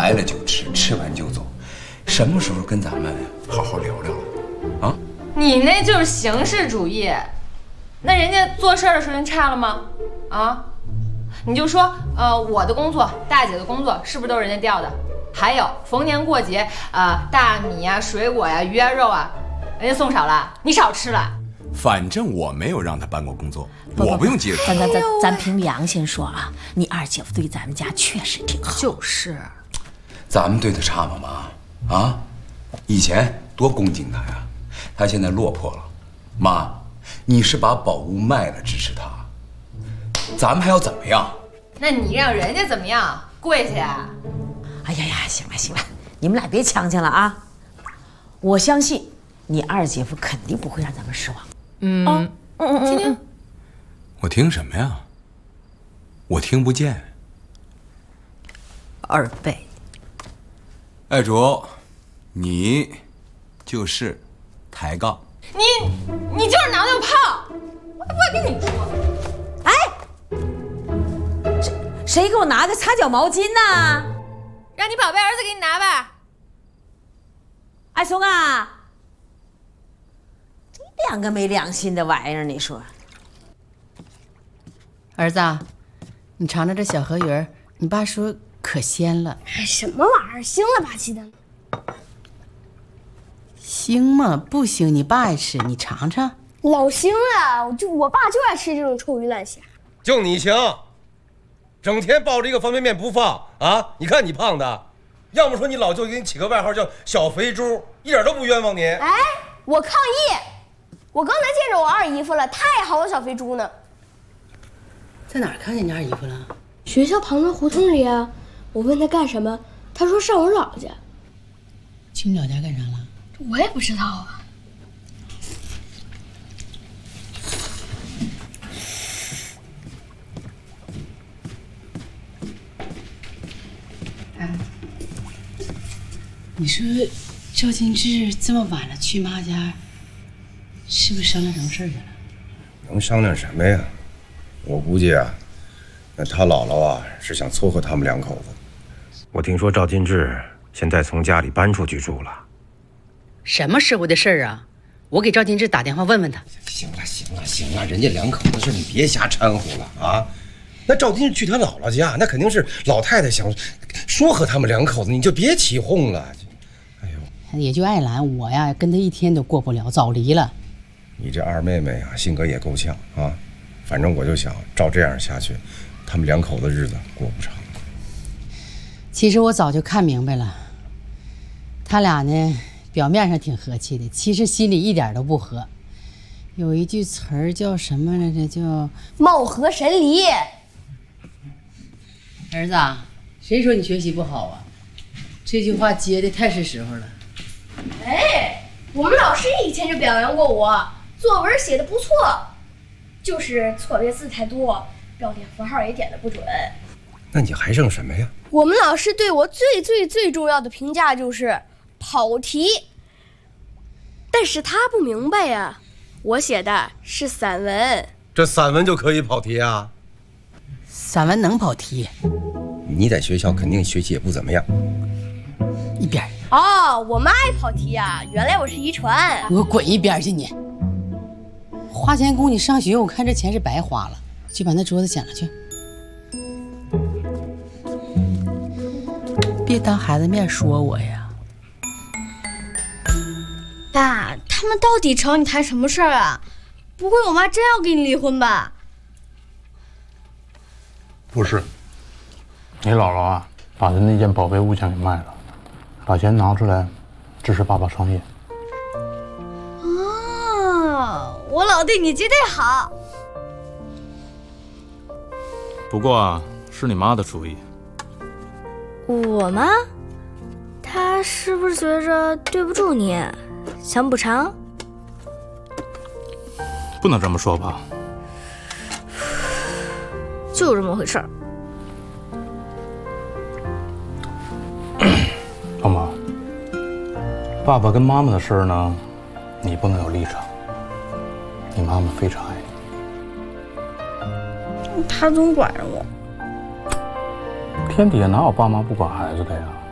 来了就吃，吃完就走，什么时候跟咱们好好聊聊了？啊？ 你那就是形式主义，那人家做事的时候就差了吗？啊？你就说，我的工作，大姐的工作，是不是都是人家调的？还有逢年过节，大米呀、水果呀、鱼啊、肉啊，人家送少了，你少吃了。 反正我没有让他搬过工作，我不用接受。 咱凭良心说啊，你二姐夫对咱们家确实挺好。 就是， 咱们对他差吗，妈？啊，以前多恭敬他呀，他现在落魄了，妈，你是把宝物卖了支持他，咱们还要怎么样？ 那你让人家怎么样？跪下呀？ 哎呀呀，行了行了，你们俩别呛呛了啊！我相信你二姐夫肯定不会让咱们失望。 听听， 我听什么呀？我听不见。 二贝， 爱主，你就是抬杠。 你就是挠挠泡，我都不会跟你说。 哎，谁给我拿个擦脚毛巾呢？ 让你宝贝儿子给你拿吧。 阿松啊，这两个没良心的玩意儿，你说。 儿子，你尝尝这小河鱼儿，你爸说可鲜了。 哎，什么玩意儿，腥了吧唧的。 腥吗？不腥，你爸爱吃，你尝尝。 老腥了，我爸就爱吃这种臭鱼烂虾。 就你行，整天抱着一个方便面不放啊！你看你胖的，要么说你老舅给你起个外号叫小肥猪，一点都不冤枉你。 哎，我抗议！我刚才见着我二姨夫了，他也好小肥猪呢。 在哪儿看见你二姨夫了？ 学校旁边胡同里啊。我问他干什么，他说上我姥家。 去你姥家干啥了？ 我也不知道啊。 你说赵金志这么晚了去妈家，是不是商量什么事儿去了？ 能商量什么呀？我估计啊，那他姥姥啊是想撮合他们两口子。我听说赵金志现在从家里搬出去住了。 什么时候的事儿啊？我给赵金志打电话问问他。 行了，人家两口子事你别瞎掺和了啊！那赵金志去他姥姥家，那肯定是老太太想说和他们两口子，你就别起哄了。哎呦， 也就爱兰，我呀跟他一天都过不了，早离了。 你这二妹妹啊，性格也够呛啊。反正我就想，照这样下去，他们两口子日子过不长。 其实我早就看明白了，他俩呢表面上挺和气的，其实心里一点都不和。有一句词儿叫什么来着？叫貌合神离。 儿子，谁说你学习不好啊？这句话接的太是时候了。 哎，我们老师以前就表扬过我，作文写的不错，就是错别字太多，标点符号也点的不准。 那你还剩什么呀？ 我们老师对我最重要的评价就是跑题，但是他不明白呀，我写的是散文。 这散文就可以跑题啊？ 散文能跑题？ 你在学校肯定学习也不怎么样。 一边。 哦，我妈爱跑题呀，原来我是遗传。 给我滚一边去你！花钱供你上学，我看这钱是白花了。去把那桌子捡了去。别当孩子面说我呀。 爸，他们到底找你谈什么事儿啊？不会我妈真要跟你离婚吧？ 不是，你姥姥啊，把她那件宝贝物件给卖了，把钱拿出来支持爸爸创业。 哦，我老对你绝对好。 不过啊，是你妈的主意。 我妈？她是不是觉着对不住你，想补偿？ 不能这么说吧。 就这么回事儿。 老妈，爸爸跟妈妈的事儿呢，你不能有立场。你妈妈非常爱你。 她总管着我。 天底下哪有爸妈不管孩子的呀？